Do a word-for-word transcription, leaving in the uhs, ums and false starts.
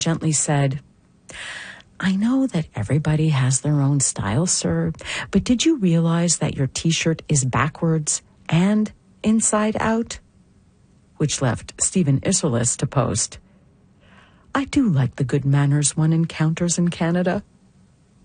gently said, "I know that everybody has their own style, sir, but did you realize that your t-shirt is backwards and inside out?" Which left Stephen Isserlis to post, "I do like the good manners one encounters in Canada."